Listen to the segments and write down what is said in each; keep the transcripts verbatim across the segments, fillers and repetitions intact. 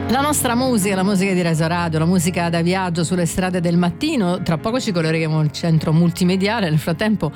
La nostra musica, la musica di Reso Radio, la musica da viaggio sulle strade del mattino. Tra poco ci collegheremo al centro multimediale. Nel frattempo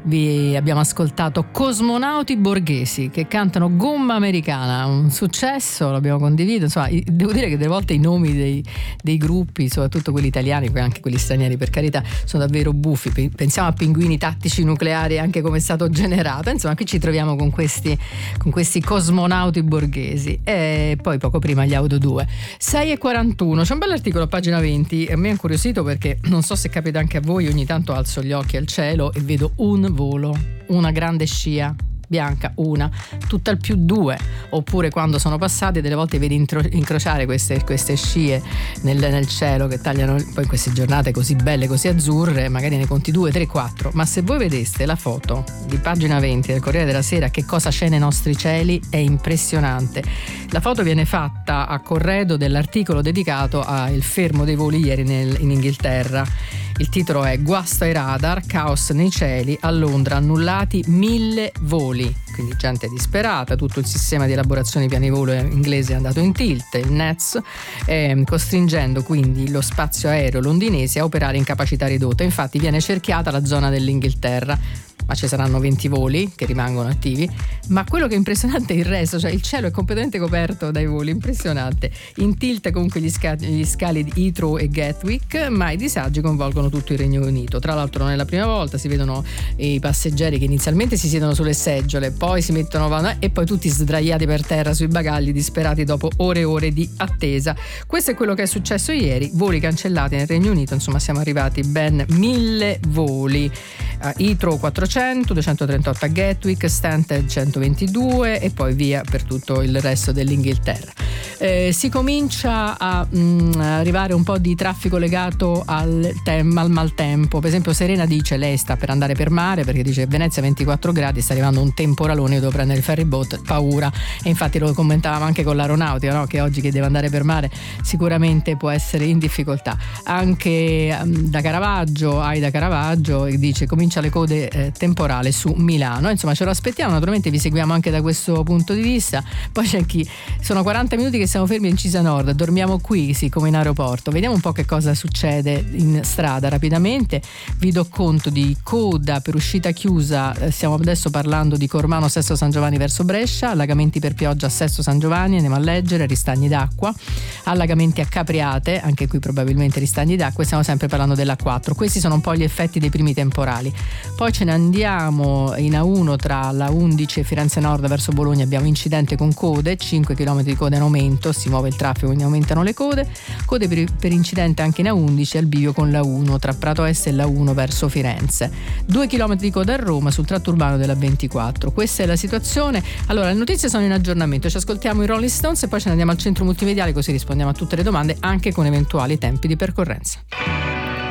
vi abbiamo ascoltato Cosmonauti Borghesi che cantano Gomma Americana, un successo, l'abbiamo condiviso. Insomma, devo dire che delle volte i nomi dei, dei gruppi, soprattutto quelli italiani, poi anche quelli stranieri per carità, sono davvero buffi. Pensiamo a Pinguini Tattici Nucleari, anche come è stato generato. Insomma, qui ci troviamo con questi, con questi Cosmonauti Borghesi. E poi poco prima gli Auto due. sei e quarantuno, c'è un bell'articolo a pagina venti, a me è incuriosito perché non so se capita anche a voi, ogni tanto alzo gli occhi al cielo e vedo un volo, una grande scia bianca, una, tutta al più due, oppure quando sono passati delle volte vedi intro- incrociare queste, queste scie nel, nel cielo che tagliano poi in queste giornate così belle, così azzurre, magari ne conti due, tre, quattro, ma se voi vedeste la foto di pagina venti del Corriere della Sera, che cosa c'è nei nostri cieli, è impressionante. La foto viene fatta a corredo dell'articolo dedicato al fermo dei voli ieri nel, in Inghilterra. Il titolo è Guasto ai radar, caos nei cieli, a Londra annullati mille voli. Quindi gente disperata, tutto il sistema di elaborazione di piani volo inglese è andato in tilt, il N E T S, eh, costringendo quindi lo spazio aereo londinese a operare in capacità ridotta. Infatti viene cerchiata la zona dell'Inghilterra, ma ci saranno venti voli che rimangono attivi, ma quello che è impressionante è il resto, cioè il cielo è completamente coperto dai voli, impressionante. In tilt comunque gli, sca- gli scali di Heathrow e Gatwick, ma i disagi coinvolgono tutto il Regno Unito. Tra l'altro non è la prima volta, si vedono i passeggeri che inizialmente si siedono sulle seggiole, poi si mettono e poi tutti sdraiati per terra sui bagagli, disperati dopo ore e ore di attesa. Questo è quello che è successo ieri, voli cancellati nel Regno Unito, insomma siamo arrivati ben mille voli. Uh, Heathrow quattrocento, duecentotrentotto a Gatwick, Stansted centoventidue e poi via per tutto il resto dell'Inghilterra. Eh, si comincia a mh, arrivare un po' di traffico legato al, tem- al maltempo. Per esempio Serena dice, lei sta per andare per mare perché dice Venezia ventiquattro gradi, sta arrivando un temporalone, io devo prendere il ferry boat, paura. E infatti lo commentavamo anche con l'aeronautica, no? Che oggi chi deve andare per mare sicuramente può essere in difficoltà. Anche um, da Caravaggio, Aida Caravaggio dice comincia le code eh, temporale su Milano. Insomma ce lo aspettiamo, naturalmente vi seguiamo anche da questo punto di vista. Poi c'è chi, sono quaranta minuti che siamo fermi in Cisa Nord, dormiamo qui, sì, come in aeroporto. Vediamo un po' che cosa succede in strada rapidamente. Vi do conto di coda per uscita chiusa, eh, stiamo adesso parlando di Cormano Sesto San Giovanni verso Brescia, allagamenti per pioggia a Sesto San Giovanni, andiamo a leggere, ristagni d'acqua, allagamenti a Capriate, anche qui probabilmente ristagni d'acqua, e stiamo sempre parlando dell'A quattro. Questi sono un po' gli effetti dei primi temporali. Poi ce ne andiamo in A uno tra la undici e Firenze Nord verso Bologna, abbiamo incidente con code, cinque chilometri di code in aumento, si muove il traffico quindi aumentano le code, code per, per incidente anche in A undici al bivio con l'A uno tra Prato Est e l'A uno verso Firenze, due chilometri di coda a Roma sul tratto urbano della ventiquattro. Questa è la situazione. Allora, le notizie sono in aggiornamento, ci ascoltiamo i Rolling Stones e poi ce ne andiamo al centro multimediale, così rispondiamo a tutte le domande anche con eventuali tempi di percorrenza.